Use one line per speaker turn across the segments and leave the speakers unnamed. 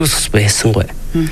Ус байсангүй.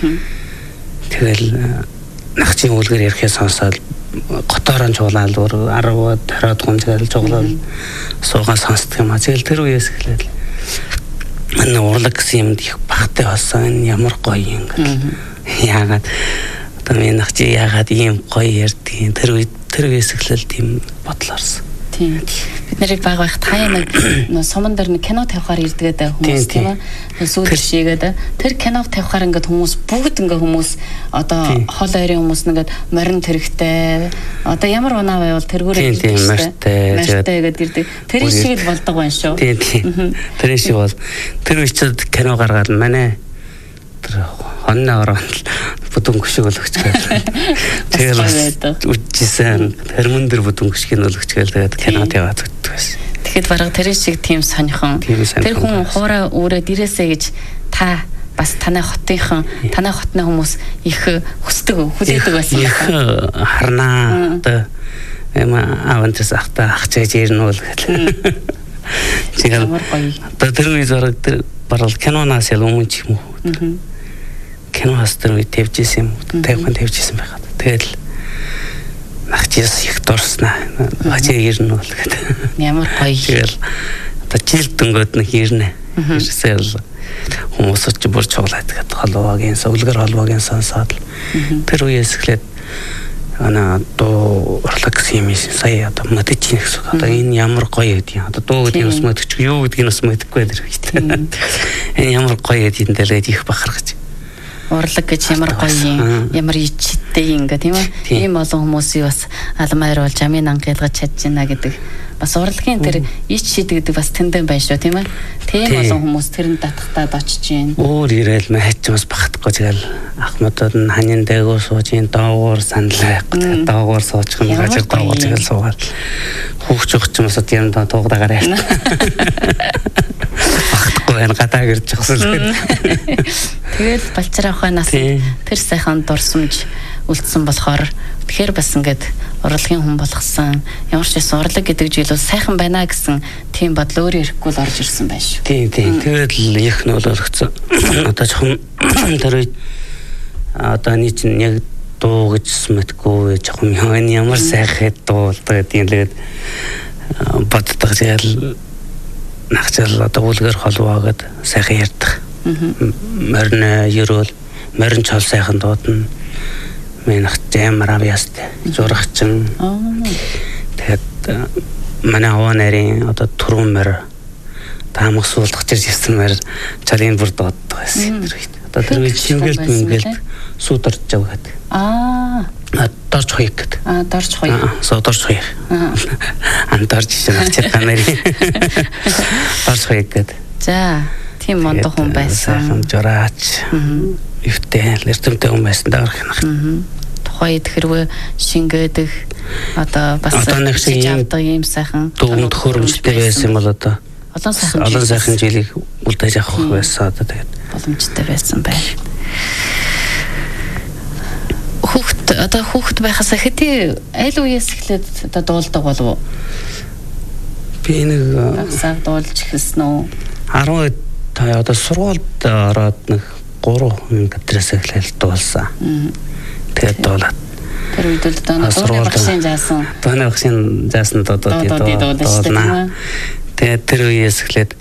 Тэгэл нахчин үлгэр ирэхээ сонсоод готоорон жуулаад 10-аад 20-аад гомжгаал жуулаад суугаа сонсдог юм а. Тэгэл тэр үеэс эхлээд манай урлаг гэсэн юмд их багтай болсон. Ямар гоё юм гэл. Яагаад одоо миний нахчи яагаад ийм гоё ярьдгийг тэр үеэс эхлээл тийм бодол орсон.
Тийм. Бид нарыг баг байх таа нэг суман дээр нэг кино тавихаар ирдгээд хүмүүс тийм ээ. Сүүл шигээд тэр киног тавихаар ингээд хүмүүс бүгд ингээд хүмүүс одоо хол ойрын хүмүүс нэгээд морин тэрэгтэй одоо ямар унаа байвал тэргүүрээ
тийм морьтой
гэдэг ирдэг. Тэр шиг л болдог байна шүү.
Тийм. Тэр шиг бол тэр үчид кино гаргаад манай тэр хонно ороод бүдүүн гүшиг өлгөч гээл. Тэгээд үжижсэн хормон дэр бүдүүн гүшгийг өлгөч гээл тэгээд кинод яваад өгдөг байсан.
Тэгэхэд бараг тэр шиг тийм сонирхон. Тэр хүн хуураа өөрөө дээрээсээ гэж та бас танай хотны хүмүүс их хүсдэг хүлээдэг байсан
байна. Харнаа одоо авантас ахчаач ирнэ үл гэл. Тэгээд одоо тэр үе бараг киноноос ялгуун ч юм уу. Киноос тэр үе тавьжсэн юм. Тавьжсэн байхад. Тэгэл нахчис их дурснаа. Хачаа ирнэ үл гэдэг.
Ямар гоё.
Тэгэл одоо жил дөнгөд нэг ирнэ. Ирсэл хүмүүс ч бүр чуулаад гэдэг холбоогийн өглөр холбоогийн сонсоод тэр үеэс эхлээд дуу урлаг гэсэн юм сая одоо мэдчихин гэсэн. Одоо энэ ямар гоё гэдэг юм. Одоо дуу гэдэг нь бас мэдчих юу гэдгийг бас мэдэхгүй байх хэрэгтэй. Энэ ямар гоё гэдэг нь дэлгээд их бахархаж.
Урлаг гэж ямар гоё юм, ямар ичтэй юм гэ тийм ээ. Ийм олон хүмүүсийг бас алмаар болж амын ангилгаж чадж байна гэдэг. Бас урлагийн тэр ич шид гэдэг бас тэндэн байна шүү тийм ээ. Тийм олон хүмүүс тэрэнд татахтаад очиж гин.
Өөр ирээл мэйч бас багтахгүй тэгэл ахмадууд нь ханин дээгүүр сууж гин доогуур саналаа явах. Доогуур сууж гин гажиг доогуур тэгэл суугаад хүүхч өгч юм асууд юм дуугдаагаар яа. Багтахгүй гадаа гэрж хосол гэдэг.
Тэгэл балчраа хойноос тэр сайхан дурсамж үлдсэн болохоор тэгэхээр бас ингээд урлагийн хүн болгосон. Ямар ч байсан урлаг гэдэг зүйл бол сайхан байна гэсэн тийм бодол өөрөө ирэхгүй л орж ирсэн байна шүү.
Тийм. Тэгээд л их нь болгоцсон. Одоо жоохон тэр одоо нэг чинь яг дуу гэж мэдгүй жоохон ямар сайхан дуулдаг гэдэг юм лээд боддог. Тэгэл нахчаал одоо үлгэр холбоогээд сайхан ярьдаг. Морин ерөөл морин чол сайхан дуудана. Минах жамар авьяастай зурагчин. Тэгээд манай аваа нарын одоо түрүүн мөр таамаг суулгах ирсэн мөр чалын бүр дууддаг байсан. Одоо тэр үед шингэлт мингэлт суударч яваад. Дорж хоёг гэдэг.
Дорж хоёг.
Дорж хоёг. Антарч шинэ камерын. Дорж хоёг гэдэг.
За, тийм мондох хүн байсан.
Жураач. Ивтэй эрдэмтэй хүн байсан даа гэх юм.
Тухайд хэрвээ шингээдэг одоо бас
авдаг
юм сайхан
дуунд хөрөмжтэй байсан бол одоо олон сайхан жилийг үлдээж авах байсан одоо тэгээд
боломжтой байсан байна. Хүүхэд байхаас хэдий аль үеэс эхлээд одоо дуулдаг болов уу?
Би нэг
сар дуулж эхэлсэн үү?
10 та одоо сургуульд ороод нэг 3 гадраас эхлээл дуулсан. Тэгээд дуулаад.
Тэр үед л дооны багшийн заасан.
Дооны багшийн заасан дуулна. Тэгээд тэр үеэс эхлээд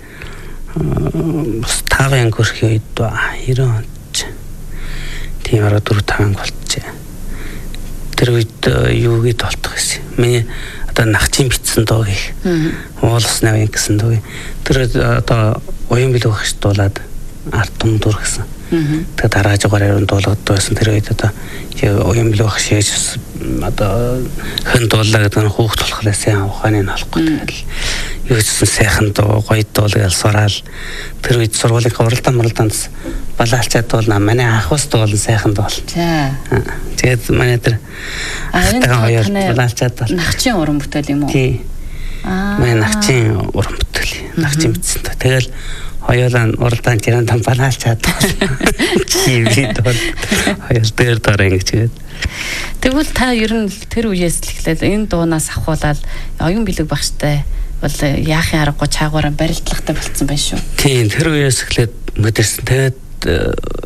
5 анги хүрэх үед 90 онд тийм 4-5 анги болчихжээ. Тэр үед юу гээд болтох гэсэн. Миний одоо нахчин битсэн дуу гэх. Уулс навын гэсэн дуу. Тэр одоо уян билүү багш дуулаад арт том дүр гэсэн. Тэгээд дараажгаар дуулаад байсан тэр үед одоо уян билүү багш хийж одоо хэн дуулаа гэдэг нь хүүхд болохоор сайн ухааны нь олохгүй. Тэгэл юу гэсэн сайхан дуу гоё дуулаад сураал тэр үед сургуулийн уралдаанд балаалчаад дуулна. Манай ах ус дуулан сайхан дуул.
За.
Тэгээд манай тэр хоёр балаалчаад дуу.
Нахчин уран бүтээл юм уу?
Тий. Манай нахчин уран бүтээл. Нахчин бичсэн. Тэгэл хоёулаа уралдаанд жиран балаалчаад дуу. Чи би дуу. Хоёул дээр дараа ингэж гээд.
Тэгвэл та ер нь тэр үеэс л эхлээд энэ дуунаас авахуулаад оюун билег багштай бол яахын аргагүй чаагаараа барилдлагатай болцсон байх шүү.
Тийм тэр үеэс эхлээд мэдэрсэн. Тэгээд